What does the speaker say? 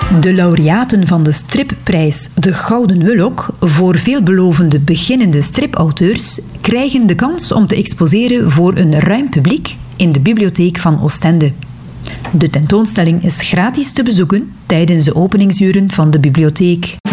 De laureaten van de stripprijs De Gouden Wulok voor veelbelovende beginnende stripauteurs krijgen de kans om te exposeren voor een ruim publiek in de bibliotheek van Oostende. De tentoonstelling is gratis te bezoeken tijdens de openingsuren van de bibliotheek.